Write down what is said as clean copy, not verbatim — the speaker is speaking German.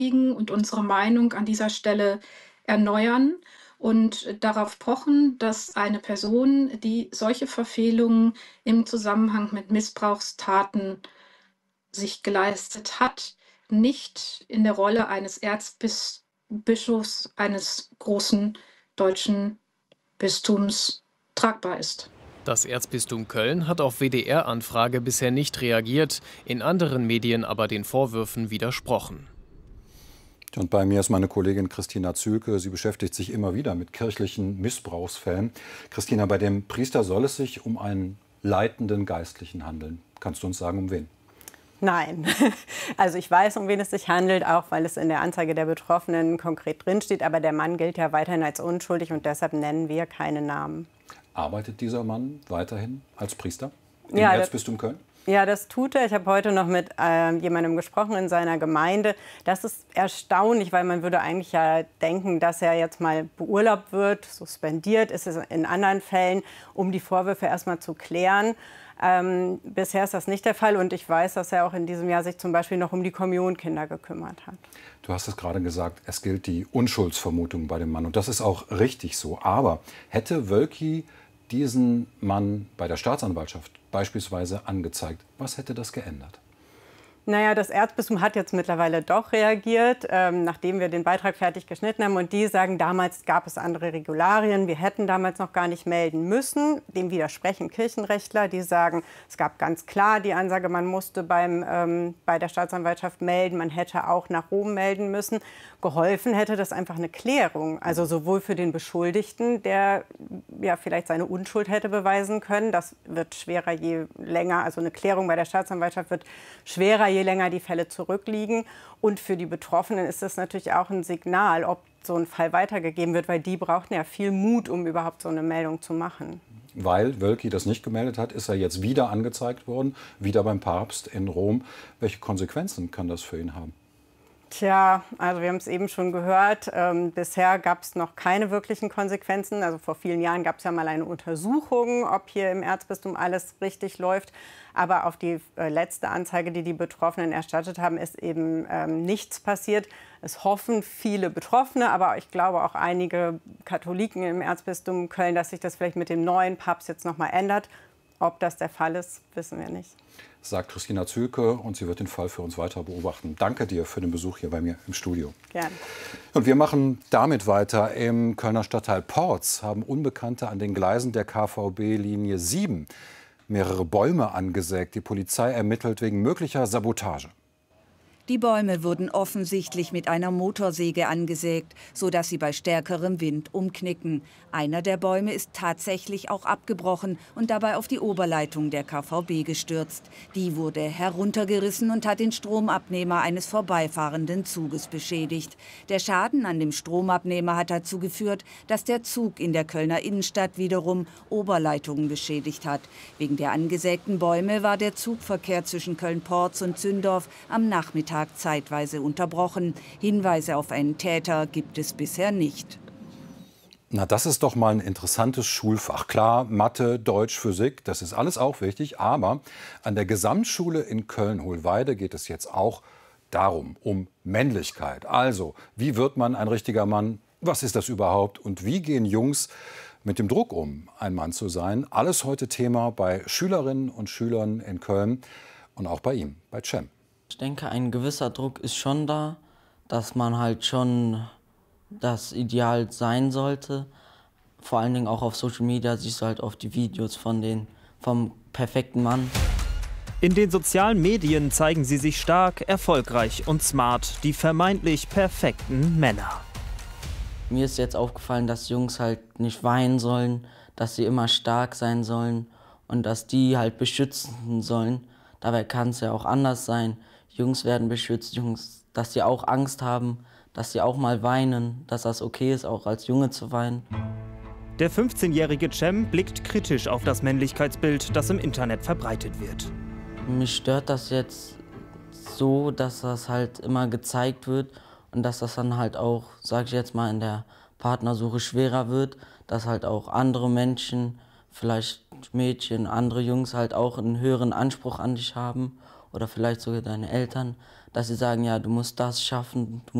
und unsere Meinung an dieser Stelle erneuern und darauf pochen, dass eine Person, die solche Verfehlungen im Zusammenhang mit Missbrauchstaten sich geleistet hat, nicht in der Rolle eines Erzbischofs eines großen deutschen Bistums tragbar ist. Das Erzbistum Köln hat auf WDR-Anfrage bisher nicht reagiert, in anderen Medien aber den Vorwürfen widersprochen. Und bei mir ist meine Kollegin Christina Zühlke. Sie beschäftigt sich immer wieder mit kirchlichen Missbrauchsfällen. Christina, bei dem Priester soll es sich um einen leitenden Geistlichen handeln. Kannst du uns sagen, um wen? Nein. Also ich weiß, um wen es sich handelt, auch weil es in der Anzeige der Betroffenen konkret drinsteht. Aber der Mann gilt ja weiterhin als unschuldig und deshalb nennen wir keine Namen. Arbeitet dieser Mann weiterhin als Priester im Ja, Erzbistum Köln? Ja, das tut er. Ich habe heute noch mit jemandem gesprochen in seiner Gemeinde. Das ist erstaunlich, weil man würde eigentlich ja denken, dass er jetzt mal beurlaubt wird, suspendiert ist es in anderen Fällen, um die Vorwürfe erstmal zu klären. Bisher ist das nicht der Fall und ich weiß, dass er auch in diesem Jahr sich zum Beispiel noch um die Kommunionkinder gekümmert hat. Du hast es gerade gesagt, es gilt die Unschuldsvermutung bei dem Mann und das ist auch richtig so. Aber hätte Wölki diesen Mann bei der Staatsanwaltschaft beispielsweise angezeigt, was hätte das geändert? Naja, das Erzbistum hat jetzt mittlerweile doch reagiert, nachdem wir den Beitrag fertig geschnitten haben. Und die sagen, damals gab es andere Regularien, wir hätten damals noch gar nicht melden müssen. Dem widersprechen Kirchenrechtler, die sagen, es gab ganz klar die Ansage, man musste bei der Staatsanwaltschaft melden, man hätte auch nach Rom melden müssen. Geholfen hätte das einfach eine Klärung, also sowohl für den Beschuldigten, der ja vielleicht seine Unschuld hätte beweisen können. Das wird schwerer, je länger, also eine Klärung bei der Staatsanwaltschaft wird schwerer, je länger die Fälle zurückliegen. Und für die Betroffenen ist das natürlich auch ein Signal, ob so ein Fall weitergegeben wird, weil die brauchten ja viel Mut, um überhaupt so eine Meldung zu machen. Weil Wölki das nicht gemeldet hat, ist er jetzt wieder angezeigt worden, wieder beim Papst in Rom. Welche Konsequenzen kann das für ihn haben? Tja, also wir haben es eben schon gehört, bisher gab es noch keine wirklichen Konsequenzen. Also vor vielen Jahren gab es ja mal eine Untersuchung, ob hier im Erzbistum alles richtig läuft. Aber auf die letzte Anzeige, die die Betroffenen erstattet haben, ist eben nichts passiert. Es hoffen viele Betroffene, aber ich glaube auch einige Katholiken im Erzbistum Köln, dass sich das vielleicht mit dem neuen Papst jetzt noch mal ändert. Ob das der Fall ist, wissen wir nicht. Sagt Christina Zühlke und sie wird den Fall für uns weiter beobachten. Danke dir für den Besuch hier bei mir im Studio. Gerne. Und wir machen damit weiter. Im Kölner Stadtteil Porz haben Unbekannte an den Gleisen der KVB-Linie 7 mehrere Bäume angesägt. Die Polizei ermittelt wegen möglicher Sabotage. Die Bäume wurden offensichtlich mit einer Motorsäge angesägt, sodass sie bei stärkerem Wind umknicken. Einer der Bäume ist tatsächlich auch abgebrochen und dabei auf die Oberleitung der KVB gestürzt. Die wurde heruntergerissen und hat den Stromabnehmer eines vorbeifahrenden Zuges beschädigt. Der Schaden an dem Stromabnehmer hat dazu geführt, dass der Zug in der Kölner Innenstadt wiederum Oberleitungen beschädigt hat. Wegen der angesägten Bäume war der Zugverkehr zwischen Köln-Porz und Zündorf am Nachmittag zeitweise unterbrochen. Hinweise auf einen Täter gibt es bisher nicht. Na, das ist doch mal ein interessantes Schulfach. Klar, Mathe, Deutsch, Physik, das ist alles auch wichtig. Aber an der Gesamtschule in Köln-Hohlweide geht es jetzt auch darum, um Männlichkeit. Also, wie wird man ein richtiger Mann? Was ist das überhaupt? Und wie gehen Jungs mit dem Druck um, ein Mann zu sein? Alles heute Thema bei Schülerinnen und Schülern in Köln und auch bei ihm, bei Cem. Ich denke, ein gewisser Druck ist schon da, dass man halt schon das Ideal sein sollte. Vor allen Dingen auch auf Social Media siehst du halt oft die Videos vom perfekten Mann. In den sozialen Medien zeigen sie sich stark, erfolgreich und smart, die vermeintlich perfekten Männer. Mir ist jetzt aufgefallen, dass Jungs halt nicht weinen sollen, dass sie immer stark sein sollen und dass die halt beschützen sollen. Dabei kann es ja auch anders sein. Jungs werden beschützt, Jungs, dass sie auch Angst haben, dass sie auch mal weinen, dass das okay ist, auch als Junge zu weinen. Der 15-jährige Cem blickt kritisch auf das Männlichkeitsbild, das im Internet verbreitet wird. Mich stört das jetzt so, dass das halt immer gezeigt wird und dass das dann halt auch, sag ich jetzt mal, in der Partnersuche schwerer wird, dass halt auch andere Menschen, vielleicht Mädchen, andere Jungs halt auch einen höheren Anspruch an dich haben oder vielleicht sogar deine Eltern, dass sie sagen, ja, du musst das schaffen, du